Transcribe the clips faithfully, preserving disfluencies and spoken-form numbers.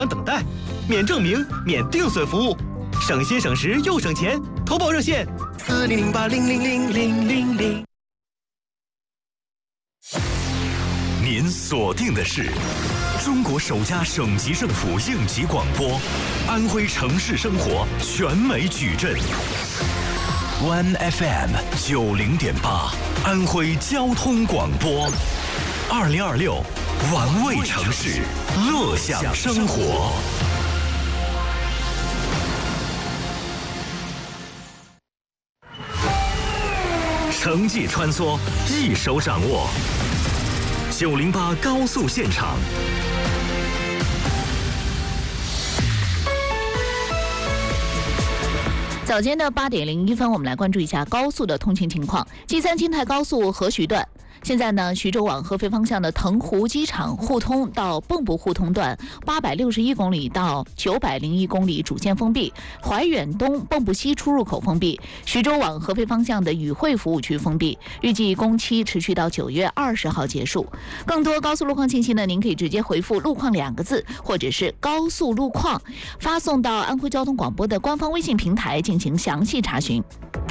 等待，免证明，免定损服务，省心省时又省钱。投保热线：四零零八零零零零零零。 您锁定的是中国首家省级政府应急广播，安徽城市生活全美矩阵。One F M 九零点八，安徽交通广播，二零二六，玩味城市，乐享生活。城际穿梭，一手掌握。九零八高速现场。 早间的八点零一分，我们来关注一下高速的通勤情况。冀三京泰高速合徐段。现在呢，徐州往合肥方向的腾湖机场互通到蚌埠互通段八百六十一公里到九百零一公里主线封闭，怀远东蚌埠西出入口封闭，徐州往合肥方向的宇汇服务区封闭，预计工期持续到九月二十号结束。更多高速路况信息呢，您可以直接回复路况两个字，或者是高速路况，发送到安徽交通广播的官方微信平台进行详细查询。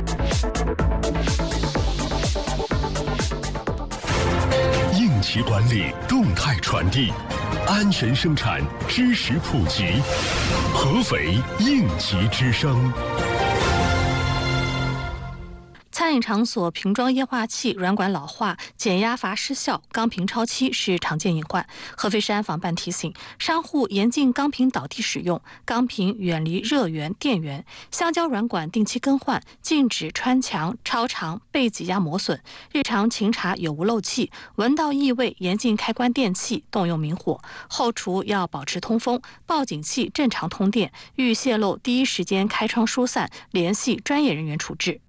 应急管理，动态传递，安全生产，知识普及。合肥应急之声。 餐饮场所瓶装液化气软管老化、减压阀失效、钢瓶超期是常见隐患。合肥市安防办提醒商户严禁钢瓶倒地使用，钢瓶远离热源、电源，橡胶软管定期更换，禁止穿墙、超长、被挤压磨损。日常勤查有无漏气，闻到异味严禁开关电器、动用明火。后厨要保持通风，报警器正常通电，遇泄漏第一时间开窗疏散，联系专业人员处置。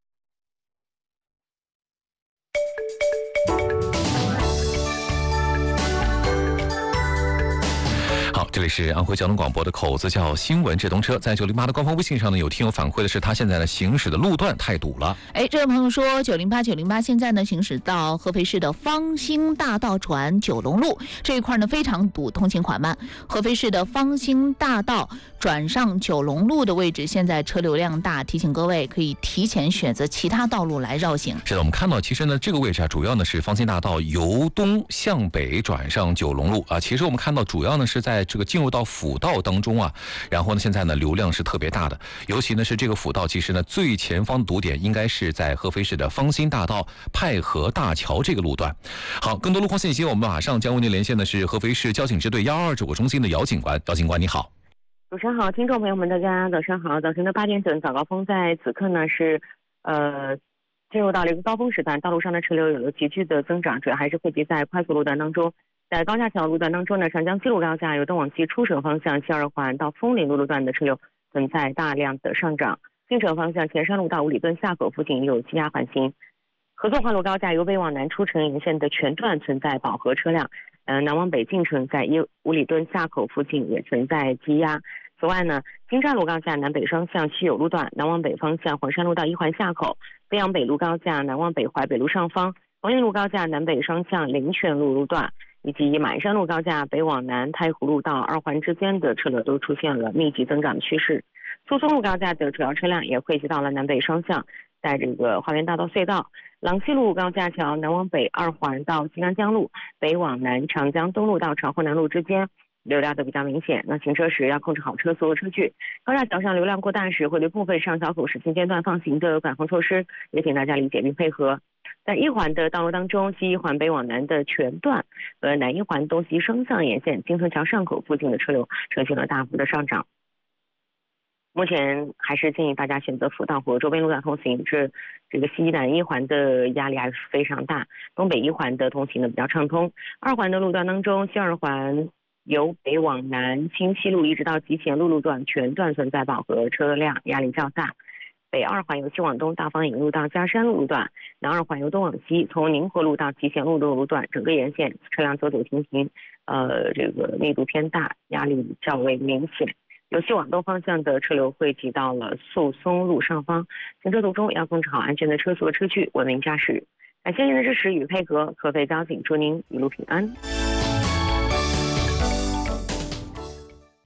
好，这里是安徽交通广播的口子叫新闻直通车，在九零八的官方微信上呢，有听友反馈的是，他现在呢行驶的路段太堵了。 哎，这位朋友说，九零八九零八现在呢行驶到合肥市的方兴大道转九龙路这一块呢非常堵，通行缓慢。合肥市的方兴大道转上九龙路的位置，现在车流量大，提醒各位可以提前选择其他道路来绕行。 是的，我们看到其实呢这个位置啊，主要呢是方兴大道由东向北转上九龙路啊。其实我们看到主要呢是在这个进入到辅道当中啊，然后呢现在呢流量是特别大的，尤其呢是这个辅道，其实呢最前方的堵点应该是在合肥市的方兴大道派河大桥这个路段。好，更多路况信息我们马上将为您连线的是合肥市交警支队幺二二指挥中心的姚警官。姚警官你好。 早上好，听众朋友们大家早上好。早晨的八点整早高峰，在此刻呢是呃进入到了一个高峰时段，道路上的车流有了急剧的增长，主要还是汇集在快速路段当中。在高架桥路段当中呢，长江西路高架由东往西出省方向西二环到枫林路路段的车流存在大量的上涨，进城方向前山路到五里墩下口附近有积压缓行。合作环路高架由北往南出城沿线的全段存在饱和车辆，呃，南往北进城在一五里墩下口附近也存在积压。此外呢，金寨路高架南北双向西有路段，南往北方向黄山路到一环下口，飞扬北路高架南往北淮北路上方，黄运路高架南北双向灵泉路路段，以及满山路高架北往南太湖路到二环之间的车流都出现了密集增长的趋势。苏松路高架的主要车辆也汇集到了南北双向，在这个花园大道隧道、郎西路高架桥南往北二环到金安江路，北往南长江东路到长河南路之间流量都比较明显，那行车时要控制好车速和车距。高架桥上流量过大时，会对部分上桥口实行间断放行的管控措施，也请大家理解并配合。在一环的道路当中，西一环北往南的全段和南一环东西双向沿线金城桥上口附近的车流呈现了大幅的上涨。目前还是建议大家选择辅道或周边路段通行，这这个西南一环的压力还是非常大，东北一环的通行呢比较畅通。二环的路段当中，西二环由北往南清西路一直到集贤路路段全段存在饱和车辆压力较大。北二环由西往东大方引路到嘉山路路段，南二环由东往西从宁河路到集贤路的路段，整个沿线车辆走走停停，呃，这个密度偏大，压力较为明显。由西往东方向的车流汇集到了宿松路上方，行车途中要控制好安全的车速和车距，文明驾驶。感谢您的支持与配合，合肥交警祝您一路平安。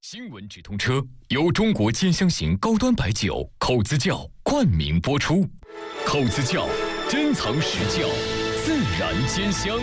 新闻直通车由中国兼香型高端白酒口子窖冠名播出，口子窖珍藏实窖，自然兼香。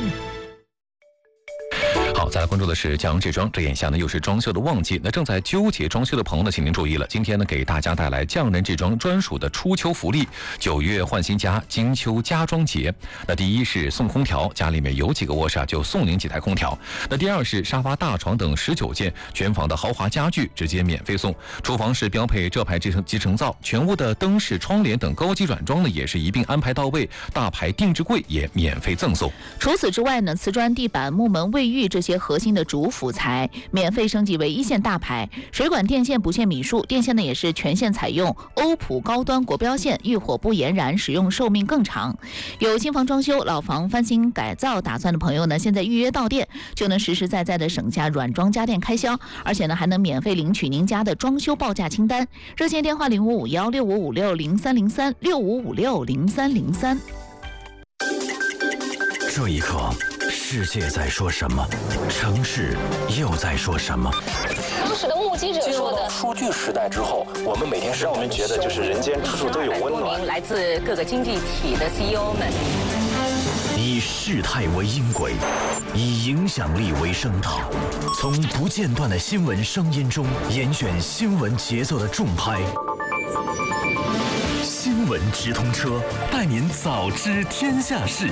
好，再来关注的是江浙庄，这眼下呢又是装修的旺季，那正在纠结装修的朋友呢，请您注意了，今天呢给大家带来匠人制装专属的初秋福利，九月换新家，金秋家装节。那第一是送空调，家里面有几个卧室啊，就送您几台空调。那第二是沙发、大床等十九件全房的豪华家具直接免费送，厨房是标配浙牌集成集成灶，全屋的灯饰、窗帘等高级软装呢也是一并安排到位，大牌定制柜也免费赠送。 除此之外呢，瓷砖地板、木门、卫浴这些核心的主辅材免费升级为一线大牌，水管电线不限米数，电线呢也是全线采用欧普高端国标线，遇火不延燃，使用寿命更长。有新房装修、老房翻新改造打算的朋友呢，现在预约到店就能实实在在的省下软装家电开销，而且呢还能免费领取您家的装修报价清单。热线电话零五五幺六五五六零三零三六五五六零三零三。 这一刻，世界在说什么？城市又在说什么？ 当时的目击者说的， 数据时代之后，我们每天让我们觉得就是人间处处都有温暖。 来自各个经济体的 C E O 们， 以事态为音轨，以影响力为声道，从不间断的新闻声音中严选新闻节奏的重拍。新闻直通车，带您早知天下事。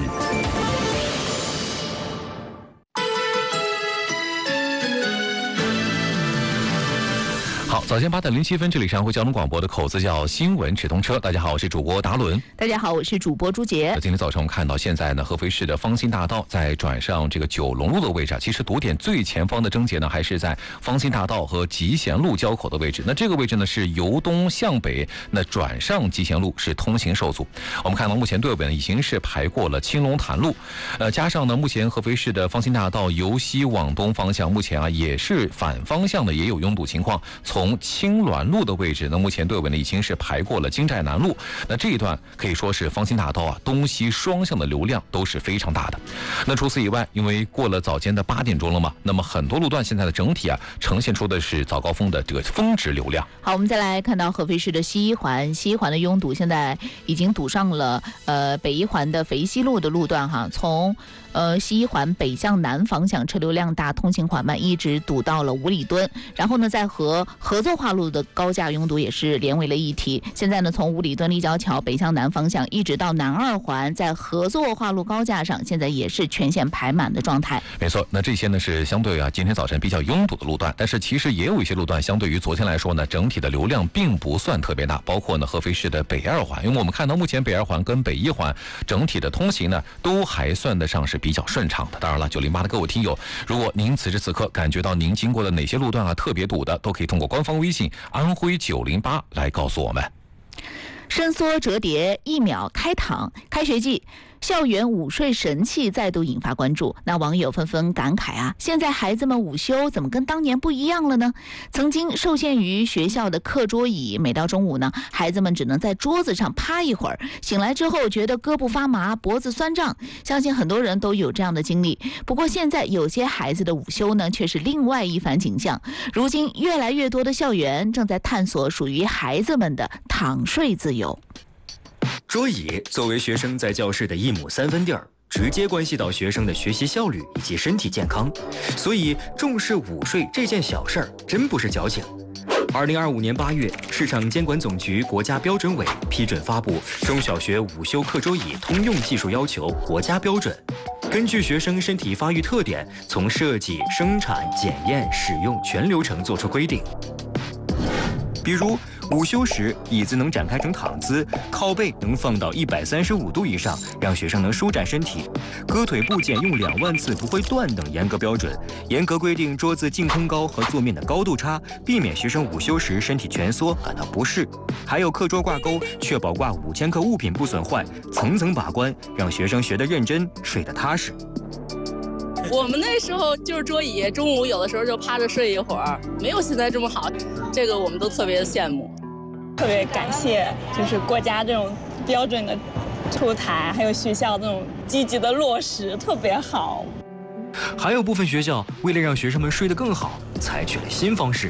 好，早间八点零七分，这里是安徽交通广播的口子窖新闻直通车。大家好，我是主播达伦。 大家好，我是主播朱杰。 今天早晨我们看到，现在呢，合肥市的方新大道在转上这个九龙路的位置，其实堵点最前方的症结呢，还是在方新大道和集贤路交口的位置。那这个位置呢，是由东向北，那转上集贤路是通行受阻。我们看到目前队伍呢已经是排过了青龙潭路，呃，加上呢，目前合肥市的方新大道由西往东方向，目前啊也是反方向的也有拥堵情况。从青鸾路的位置，那目前队伍呢已经是排过了金寨南路，那这一段可以说是方新大道啊东西双向的流量都是非常大的。那除此以外，因为过了早间的八点钟了嘛，那么很多路段现在的整体啊呈现出的是早高峰的这个峰值流量。 好，我们再来看到合肥市的西一环，西一环的拥堵现在已经堵上了呃北一环的肥西路的路段哈，从呃西一环北向南方向车流量大，通行缓慢，一直堵到了五里墩，然后呢在和合作化路的高架拥堵也是连为了一体。现在呢，从五里墩立交桥北向南方向一直到南二环，在合作化路高架上，现在也是全线排满的状态。 没错，那这些呢是相对啊今天早晨比较拥堵的路段，但是其实也有一些路段相对于昨天来说呢，整体的流量并不算特别大，包括呢合肥市的北二环，因为我们看到目前北二环跟北一环整体的通行呢都还算得上是比较顺畅的。当然了，九零八的各位听友，如果您此时此刻感觉到您经过的哪些路段啊特别堵的，都可以通过官方微信安徽九零八来告诉我们。 伸缩折叠一秒开躺，开学季校园午睡神器再度引发关注，那网友纷纷感慨啊，现在孩子们午休怎么跟当年不一样了呢？曾经受限于学校的课桌椅，每到中午呢，孩子们只能在桌子上趴一会儿，醒来之后觉得胳膊发麻、脖子酸胀，相信很多人都有这样的经历。不过现在有些孩子的午休呢，却是另外一番景象。如今越来越多的校园正在探索属于孩子们的躺睡自由。 桌椅作为学生在教室的一亩三分地儿，直接关系到学生的学习效率以及身体健康，所以重视午睡这件小事儿真不是矫情。二零二五年八月，市场监管总局国家标准委批准发布《中小学午休课桌椅通用技术要求国家标准》，根据学生身体发育特点，从设计、生产、检验、使用全流程作出规定。比如午休时，椅子能展开成躺姿，靠背能放到一百三十五度以上，让学生能舒展身体。搁腿部件用两万次不会断等严格标准，严格规定桌子净空高和座面的高度差，避免学生午休时身体蜷缩感到不适。还有课桌挂钩，确保挂五千克物品不损坏，层层把关，让学生学得认真，睡得踏实。 我们那时候就是桌椅，中午有的时候就趴着睡一会儿，没有现在这么好，这个我们都特别羡慕。 特别感谢就是国家这种标准的出台，还有学校这种积极的落实，特别好。 还有部分学校为了让学生们睡得更好，采取了新方式。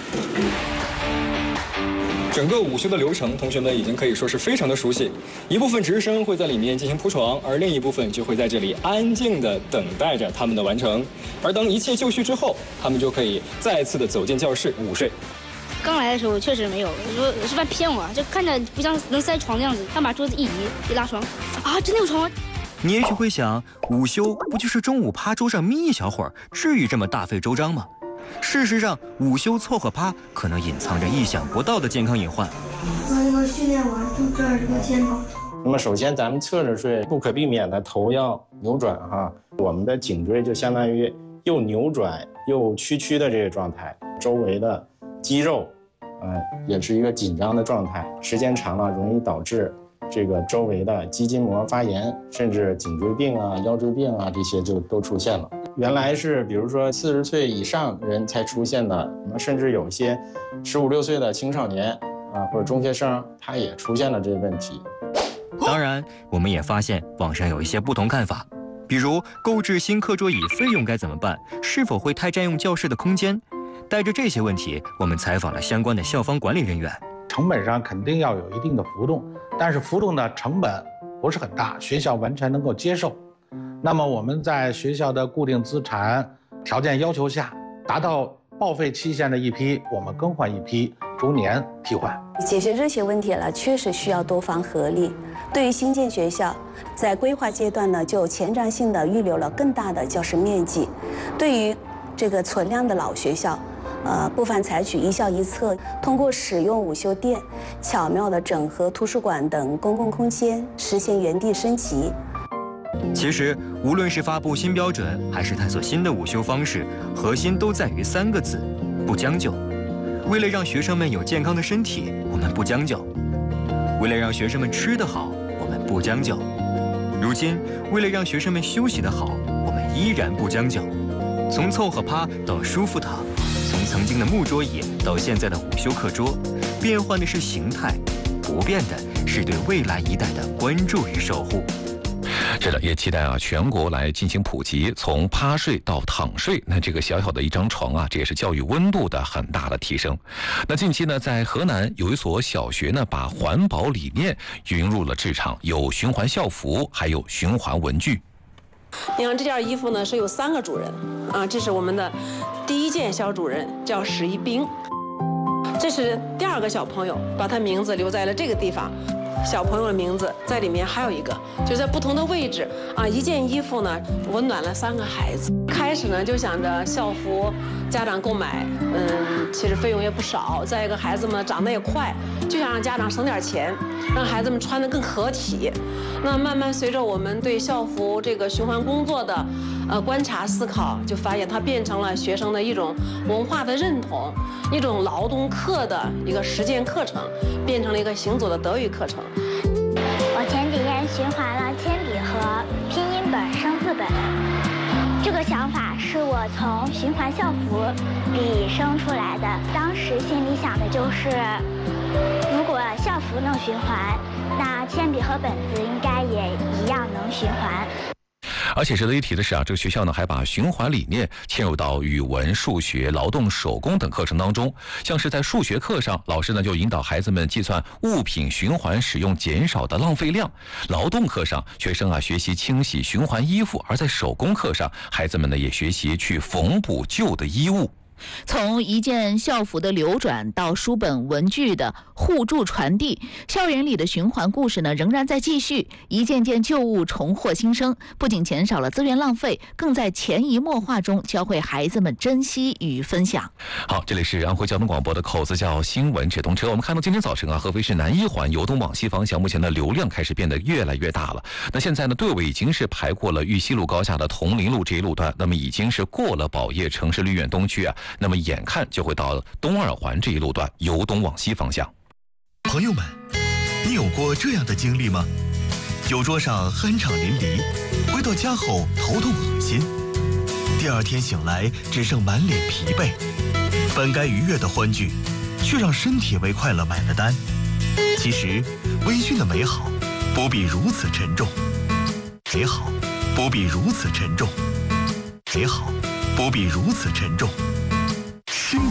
整个午休的流程，同学们已经可以说是非常的熟悉。一部分值日生会在里面进行铺床，而另一部分就会在这里安静的等待着他们的完成。而当一切就绪之后，他们就可以再次的走进教室午睡。 刚来的时候确实没有，我说是不是骗我？就看着不像能塞床的样子。他把桌子一移，一拉床，啊，真的有床！ 你也许会想，午休不就是中午趴桌上眯一小会儿，至于这么大费周章吗？事实上，午休凑合趴可能隐藏着意想不到的健康隐患。 那个训练完就这儿这个肩膀。 那么首先咱们侧着睡，不可避免的头要扭转哈，我们的颈椎就相当于又扭转又屈曲的这个状态，周围的肌肉，呃，也是一个紧张的状态，时间长了容易导致这个周围的肌筋膜发炎，甚至颈椎病啊、腰椎病啊这些就都出现了。原来是比如说四十岁以上人才出现的，甚至有些十五六岁的青少年啊或者中学生，他也出现了这个问题。 当然，我们也发现网上有一些不同看法，比如购置新课桌椅费用该怎么办，是否会太占用教室的空间。带着这些问题，我们采访了相关的校方管理人员。 成本上肯定要有一定的浮动，但是浮动的成本不是很大，学校完全能够接受。那么我们在学校的固定资产条件要求下，达到报废期限的一批，我们更换一批，逐年替换。 解决这些问题了，确实需要多方合力。对于新建学校，在规划阶段呢，就前瞻性的预留了更大的教室面积。对于这个存量的老学校，呃，部分采取一校一策，通过使用午休店，巧妙地整合图书馆等公共空间，实现原地升级。 其实，无论是发布新标准，还是探索新的午休方式，核心都在于三个字：不将就。为了让学生们有健康的身体，我们不将就；为了让学生们吃得好，我们不将就；如今，为了让学生们休息得好，我们依然不将就。从凑合趴到舒服躺，从曾经的木桌椅到现在的午休课桌，变换的是形态，不变的是对未来一代的关注与守护。 是的，也期待啊全国来进行普及，从趴睡到躺睡，那这个小小的一张床啊，这也是教育温度的很大的提升。那近期呢，在河南有一所小学呢，把环保理念引入了职场，有循环校服，还有循环文具。 你看这件衣服呢是有三个主人啊，这是我们的第一件小主人叫史一冰，这是第二个小朋友，把他名字留在了这个地方。小朋友的名字在里面还有一个，就在不同的位置啊。一件衣服呢，温暖了三个孩子。开始呢就想着校服，家长购买，嗯，其实费用也不少。再一个，孩子们长得也快，就想让家长省点钱，让孩子们穿得更合体。那慢慢随着我们对校服这个循环工作的呃观察思考，就发现它变成了学生的一种文化的认同，一种劳动课的一个实践课程，变成了一个行走的德语课程。 我前几天循环了铅笔盒、拼音本、生字本。这个想法是我从循环校服里生出来的。当时心里想的就是，如果校服能循环，那铅笔和本子应该也一样能循环。 而且值得一提的是啊，这个学校呢还把循环理念嵌入到语文、数学、劳动手工等课程当中。像是在数学课上，老师呢就引导孩子们计算物品循环使用减少的浪费量；劳动课上，学生啊学习清洗循环衣服；而在手工课上，孩子们呢也学习去缝补旧的衣物。 从一件校服的流转到书本文具的互助传递，校园里的循环故事呢仍然在继续，一件件旧物重获新生，不仅减少了资源浪费，更在潜移默化中教会孩子们珍惜与分享。 好，这里是安徽交通广播的口子叫新闻直通车。我们看到今天早晨啊，合肥市南一环由东往西方向目前的流量开始变得越来越大了。那现在呢，队伍已经是排过了玉溪路高架的铜陵路这一路段，那么已经是过了宝业城市绿苑东区啊。那么眼看就会到东二环这一路段，由东往西方向。 朋友们，你有过这样的经历吗？酒桌上酣畅淋漓，回到家后头痛恶心，第二天醒来只剩满脸疲惫，本该愉悦的欢聚，却让身体为快乐买了单。其实，微醺的美好不必如此沉重，美好不必如此沉重，美好不必如此沉重。新一代学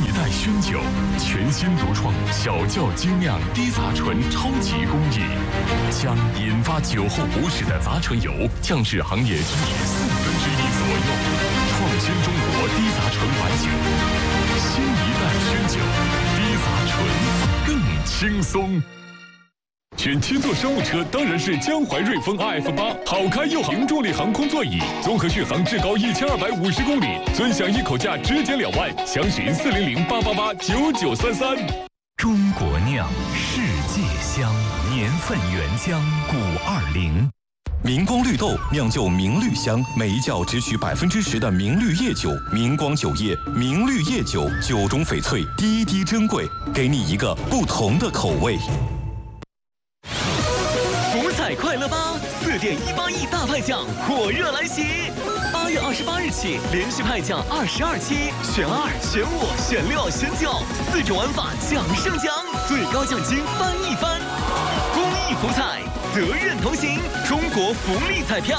熏酒，全新独创小窖精酿低杂醇超级工艺，将引发酒后不适的杂醇油降至行业均值四分之一左右，创新中国低杂醇白酒。新一代熏酒，低杂醇更轻松。选七座商务车当然是江淮瑞风 R F 八，好开又好，零重力航空座椅，综合续航至高一千二百五十公里，尊享一口价直减两万，详询四零零八八八九九三三。 中国酿，世界香，年份原浆古二零。明光绿豆酿就明绿香，每一窖只取百分之十的明绿叶酒。明光酒业，明绿叶酒，酒中翡翠，滴滴珍贵，给你一个不同的口味。 福彩快乐吧，四点一八亿大派奖火热来袭！八月二十八日起，连续派奖二十二期，选二、选五、选六、选九，四种玩法奖胜奖，最高奖金翻一番。公益福彩，责任同行，中国福利彩票。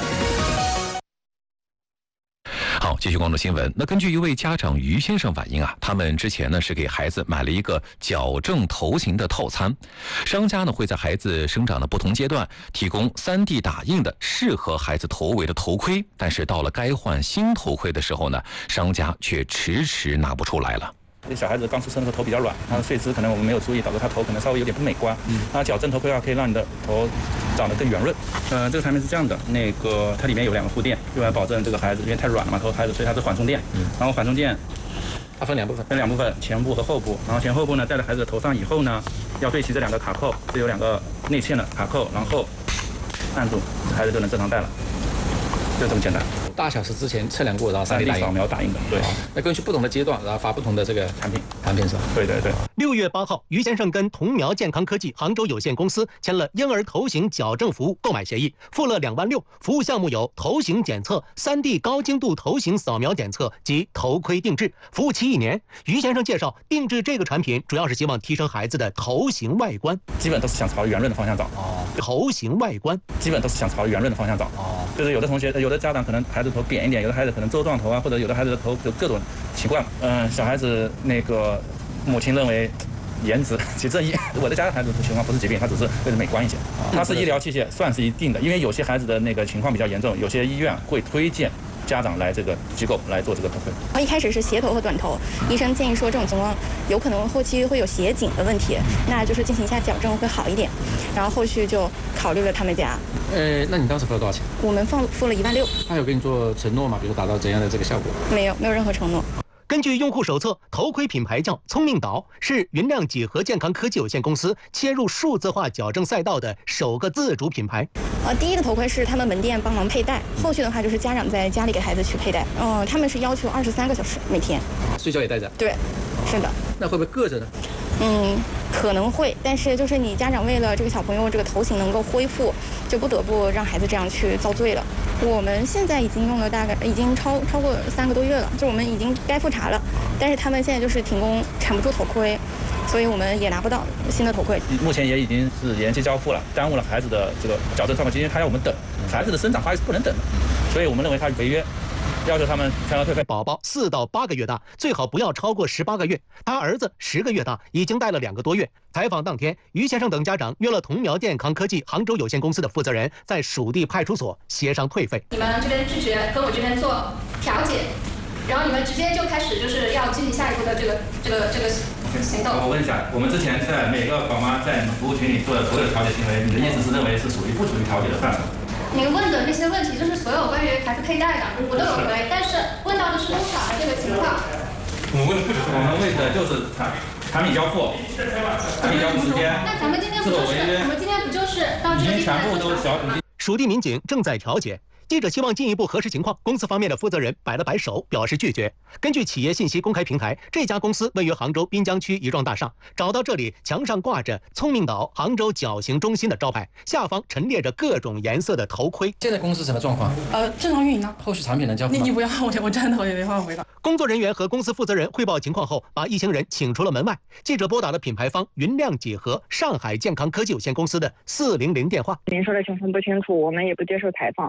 好，继续关注新闻。那根据一位家长于先生反映啊，他们之前呢是给孩子买了一个矫正头型的套餐，商家呢会在孩子生长的不同阶段提供 三 D 打印的适合孩子头围的头盔，但是到了该换新头盔的时候呢，商家却迟迟拿不出来了。 这小孩子刚出生的时候头比较软，他的睡姿可能我们没有注意，导致他头可能稍微有点不美观。嗯，那矫正头盔的话，可以让你的头长得更圆润。呃，这个产品是这样的，那个它里面有两个护垫，用来保证这个孩子因为太软了嘛，头孩子所以它是缓冲垫。嗯，然后缓冲垫它分两部分，分两部分，前部和后部。然后前后部呢戴在孩子的头上以后呢，要对齐这两个卡扣，这有两个内嵌的卡扣，然后按住，孩子就能正常戴了，就这么简单。 大小是之前测量过，然后 三 D 扫描打印的，对。 那根据不同的阶段，然后发不同的这个产品，产品是吧？ 对对对。 六月八号，于先生跟童苗健康科技杭州有限公司签了婴儿头型矫正服务购买协议，付了两万六。服务项目有头型检测、三 D 高精度头型扫描检测及头盔定制，服务期一年。于先生介绍，定制这个产品主要是希望提升孩子的头型外观， 基本都是想朝圆润的方向找。 哦，头型外观基本都是想朝圆润的方向找。哦，就是有的同学，有的家长可能孩子头扁一点，有的孩子可能粥状头啊，或者有的孩子的头有各种习惯。嗯，小孩子那个母亲认为颜值其正义，我的家的孩子的情况不是疾病，他只是为了美观一些。它是医疗器械，算是一定的，因为有些孩子的那个情况比较严重，有些医院会推荐家长来这个机构来做这个头盔。 一开始是斜头和短头，医生建议说这种情况有可能后期会有斜颈的问题，那就是进行一下矫正会好一点。然后后续就考虑了他们家。 呃，那你当时付了多少钱？ 我们放付了一万六。 他有给你做承诺吗？比如说达到怎样的这个效果？ 没有，没有任何承诺。 根据用户手册，头盔品牌叫聪明岛，是云亮几何健康科技有限公司切入数字化矫正赛道的首个自主品牌。 呃，第一个头盔是他们门店帮忙佩戴，后续的话就是家长在家里给孩子去佩戴。嗯、呃，他们是要求二十三个小时每天。 睡觉也戴着？ 对，是的。 那会不会硌着呢？ 嗯，可能会，但是就是你家长为了这个小朋友这个头型能够恢复，就不得不让孩子这样去遭罪了。我们现在已经用了大概已经超超过三个多月了，就我们已经该复查了，但是他们现在就是停工，产不出头盔，所以我们也拿不到新的头盔。 目前也已经是延期交付了，耽误了孩子的这个矫正创科期间，他要我们等，孩子的生长发育是不能等的，所以我们认为他违约。要求他们全额退费。 宝宝四到八个月大，最好不要超过十八个月。他儿子十个月大，已经带了两个多月。采访当天，于先生等家长约了童苗健康科技杭州有限公司的负责人，在属地派出所协商退费。 你们这边拒绝跟我这边做调解，然后你们直接就开始就是要进行下一步的这个这个这个行动。 我问一下，我们之前在每个宝妈在你们服务群里做的所有调解行为，你的意思是认为是属于不属于调解的范畴？ 您问的那些问题就是所有关于孩子佩戴的，我都有回，但是问到的是多少的这个情况。 我们问我们问的就是产产品交付、产品交付时间。 那咱们今天不就是我们今天不就是到这个地方？ 全部都小组。 属地民警正在调解。记者希望进一步核实情况，公司方面的负责人摆了摆手，表示拒绝。根据企业信息公开平台，这家公司位于杭州滨江区一幢大厦。找到这里，墙上挂着“聪明岛杭州矫形中心”的招牌，下方陈列着各种颜色的头盔。 现在公司什么状况？ 呃，正常运营呢。 后续产品能交付吗？ 你你不要我，我真的我也没办法回答。 工作人员和公司负责人汇报情况后，把一行人请出了门外。记者拨打了品牌方云亮几何上海健康科技有限公司的四零零电话。 您说的情况不清楚，我们也不接受采访哈。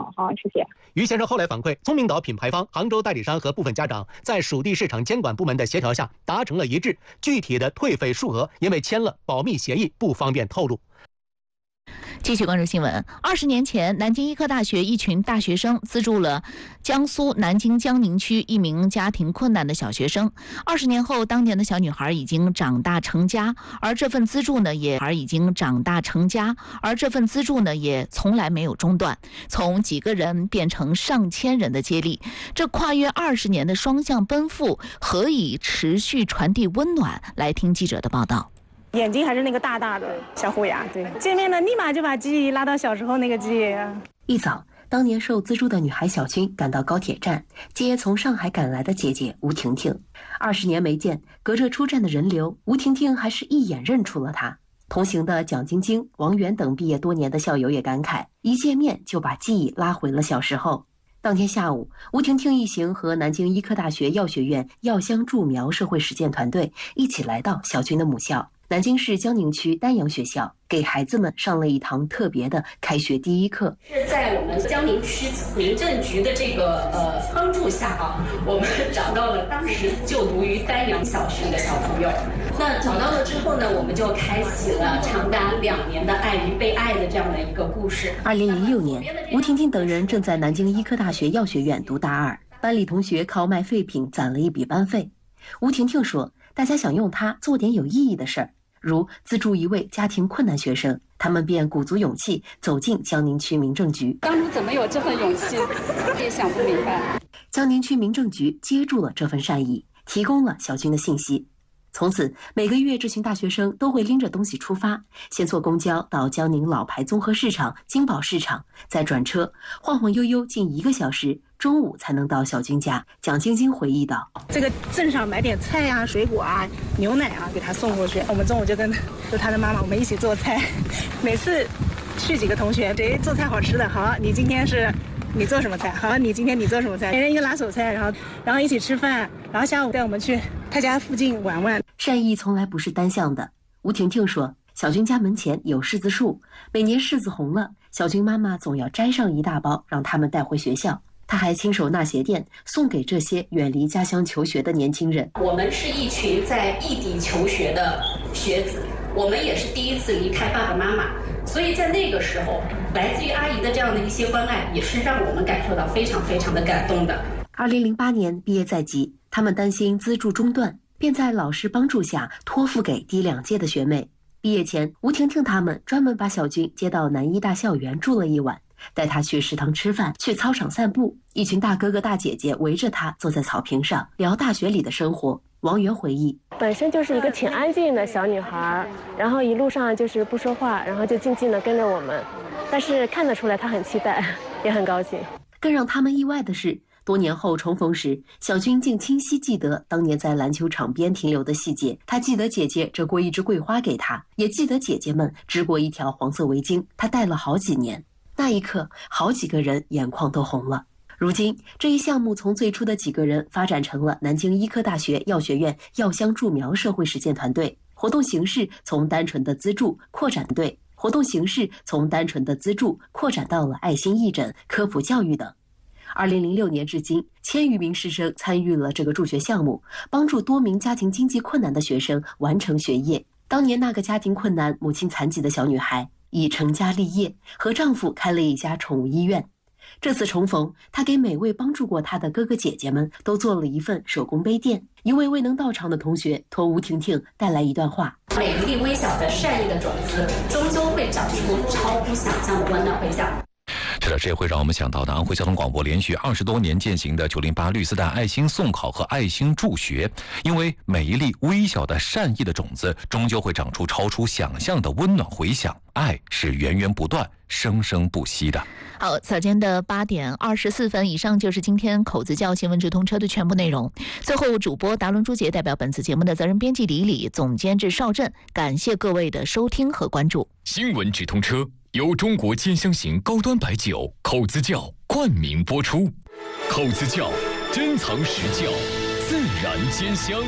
谢谢。 于先生后来反馈，聪明岛品牌方、杭州代理商和部分家长在属地市场监管部门的协调下达成了一致，具体的退费数额因为签了保密协议不方便透露。 继续关注新闻。二十年前，南京医科大学一群大学生资助了江苏南京江宁区一名家庭困难的小学生。二十年后，当年的小女孩已经长大成家，而这份资助呢，也而已经长大成家，而这份资助呢，也从来没有中断，从几个人变成上千人的接力。这跨越二十年的双向奔赴，何以持续传递温暖？来听记者的报道。 眼睛还是那个大大的小虎牙，对，见面了立马就把记忆拉到小时候那个记忆。 一早，当年受资助的女孩小军赶到高铁站，接从上海赶来的姐姐吴婷婷。二十年没见，隔着出站的人流，吴婷婷还是一眼认出了她。同行的蒋晶晶、王源等毕业多年的校友也感慨，一见面就把记忆拉回了小时候。当天下午，吴婷婷一行和南京医科大学药学院药香助苗社会实践团队一起来到小军的母校南京市江宁区丹阳学校，给孩子们上了一堂特别的开学第一课。 是在我们江宁区民政局的这个呃帮助下啊，我们找到了当时就读于丹阳小学的小朋友。那找到了之后呢，我们就开启了长达两年的爱与被爱的这样的一个故事。 二零零六年，吴婷婷等人正在南京医科大学药学院读大二，班里同学靠卖废品攒了一笔班费。吴婷婷说，大家想用它做点有意义的事儿，如资助一位家庭困难学生，他们便鼓足勇气走进江宁区民政局。 当初怎么有这份勇气，也想不明白。 江宁区民政局接住了这份善意，提供了小军的信息。从此，每个月这群大学生都会拎着东西出发，先坐公交到江宁老牌综合市场、金宝市场，再转车，晃晃悠悠近一个小时，中午才能到小军家。蒋晶晶回忆道：“ 这个镇上买点菜啊、水果啊、牛奶啊，给他送过去。我们中午就跟就他的妈妈，我们一起做菜。每次去几个同学，谁做菜好吃的，好，你今天是。”你做什么菜？好，你今天你做什么菜？每人一个拿手菜，然后然后一起吃饭，然后下午带我们去他家附近玩玩。 善意从来不是单向的。吴婷婷说，小军家门前有柿子树，每年柿子红了，小军妈妈总要摘上一大包，让他们带回学校。他还亲手纳鞋垫，送给这些远离家乡求学的年轻人。 我们是一群在异地求学的学子，我们也是第一次离开爸爸妈妈。所以在那个时候，来自于阿姨的这样的一些关爱，也是让我们感受到非常非常的感动的。 二零零八年毕业在即，他们担心资助中断，便在老师帮助下托付给低两届的学妹。毕业前，吴婷婷他们专门把小军接到南医大校园住了一晚，带他去食堂吃饭，去操场散步。一群大哥哥大姐姐围着他坐在草坪上聊大学里的生活。王源回忆， 本身就是一个挺安静的小女孩，然后一路上就是不说话，然后就静静的跟着我们，但是看得出来她很期待，也很高兴。 更让他们意外的是，多年后重逢时，小军竟清晰记得当年在篮球场边停留的细节。他记得姐姐折过一支桂花给他，也记得姐姐们织过一条黄色围巾，他戴了好几年。那一刻，好几个人眼眶都红了。如今，这一项目从最初的几个人发展成了南京医科大学药学院药香助苗社会实践团队，活动形式从单纯的资助扩展队，活动形式从单纯的资助扩展到了爱心义诊、科普教育等。二零零六年至今，千余名师生参与了这个助学项目，帮助多名家庭经济困难的学生完成学业。当年那个家庭困难、母亲残疾的小女孩，已成家立业，和丈夫开了一家宠物医院。这次重逢，她给每位帮助过她的哥哥姐姐们都做了一份手工杯垫。一位未能到场的同学托吴婷婷带来一段话： 每一粒微小的善意的种子，终究会长出超乎想象的温暖回响。 是的，这也会让我们想到的安徽交通广播连续二十多年践行的九零八绿丝带爱心送考和爱心助学，因为每一粒微小的善意的种子，终究会长出超出想象的温暖回响。爱是源源不断、生生不息的。 好，早间的八点二十四分，以上就是今天口子教新闻直通车的全部内容。最后，主播达伦朱杰代表本次节目的责任编辑李李，总监制邵振，感谢各位的收听和关注。 新闻直通车由中国兼香型高端白酒口子窖冠名播出。口子窖珍藏实窖，自然兼香。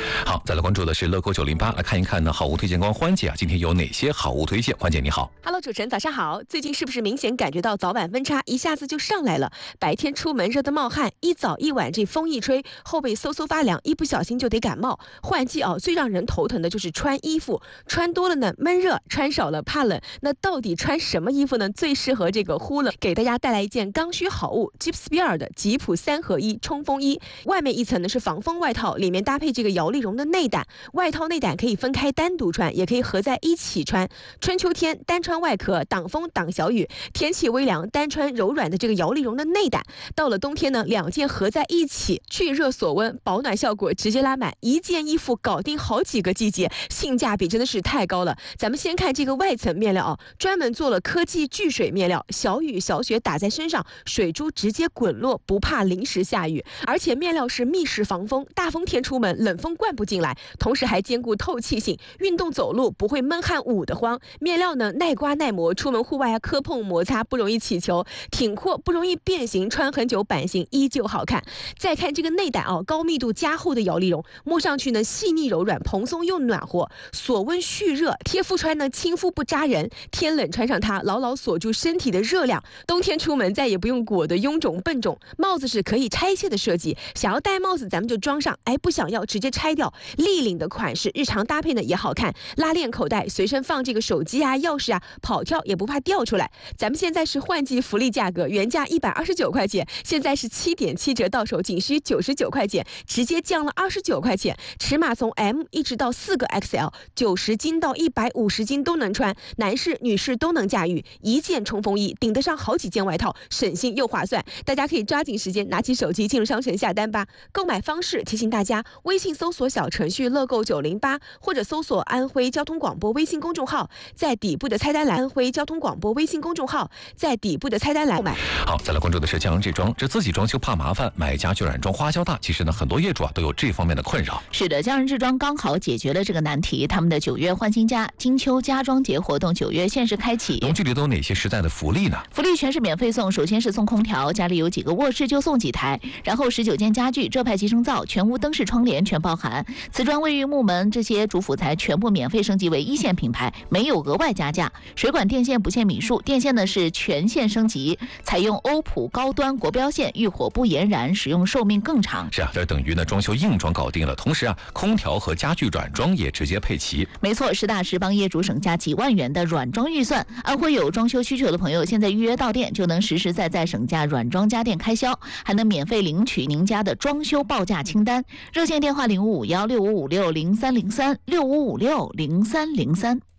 好，再来关注的是乐购九零八，来看一看呢好物推荐官欢姐啊，今天有哪些好物推荐？欢姐你好。 Hello， 主持人早上好。最近是不是明显感觉到早晚温差一下子就上来了？白天出门热得冒汗，一早一晚这风一吹，后背嗖嗖发凉，一不小心就得感冒。换季啊，最让人头疼的就是穿衣服，穿多了呢闷热，穿少了怕冷。那到底穿什么衣服呢最适合这个忽冷？给大家带来一件刚需好物 ，Gipspire 的吉普三合一冲锋衣。外面一层呢是防风外套，里面搭配这个摇粒绒的内胆，外套内胆可以分开单独穿，也可以合在一起穿。春秋天单穿外壳挡风挡小雨，天气微凉单穿柔软的这个摇粒绒的内胆。到了冬天呢，两件合在一起，去热锁温，保暖效果直接拉满，一件衣服搞定好几个季节，性价比真的是太高了。咱们先看这个外层面料啊，专门做了科技聚水面料，小雨小雪打在身上，水珠直接滚落，不怕淋湿下雨。而且面料是密实防风，大风天出门冷风灌不进来，同时还兼顾透气性，运动走路不会闷汗捂得慌。面料呢耐刮耐磨，出门户外啊磕碰摩擦不容易起球，挺阔不容易变形，穿很久版型依旧好看。再看这个内胆啊，高密度加厚的摇粒绒，摸上去呢细腻柔软，蓬松又暖和，锁温蓄热，贴肤穿呢亲肤不扎人，天冷穿上它牢牢锁住身体的热量，冬天出门再也不用裹得臃肿笨重。帽子是可以拆卸的设计，想要戴帽子咱们就装上，哎不想要直接拆掉。立领的款式日常搭配呢也好看，拉链口袋随身放这个手机啊钥匙啊，跑跳也不怕掉出来。咱们现在是换季福利价格，原价一百二十九块钱，现在是七点七折到手，仅需九十九块钱，直接降了二十九块钱。尺码从 M 一直到四个 X L， 九十斤到一百五十斤都能穿，男士女士都能驾驭。一件冲锋衣顶得上好几件外套，省心又划算。大家可以抓紧时间拿起手机进入商城下单吧。购买方式提醒大家，微信搜索小程序乐购九零八，或者搜索安徽交通广播微信公众号，在底部的菜单栏安徽交通广播微信公众号，在底部的菜单栏购买。 好，再来关注的是江阳这装，这自己装修怕麻烦，买家具软装花销大。其实呢，很多业主啊都有这方面的困扰。 是的，江阳这装刚好解决了这个难题。他们的九月换新家金秋家装节活动九月限时开启。 农具里都有哪些实在的福利呢？ 福利全是免费送，首先是送空调，家里有几个卧室就送几台，然后十九件家具，浙派集成灶，全屋灯饰窗帘全包含，瓷砖卫浴木门这些主辅材全部免费升级为一线品牌，没有额外加价。水管电线不限米数，电线呢是全线升级，采用欧普高端国标线，遇火不延燃，使用寿命更长。 是啊，这等于呢装修硬装搞定了，同时啊空调和家具软装也直接配齐。 没错，实打实帮业主省下几万元的软装预算。安徽有装修需求的朋友，现在预约到店就能实实在在省下软装家电开销，还能免费领取您家的装修报价清单。热线电话零五五幺六五五六零三零三六五五六零三零三。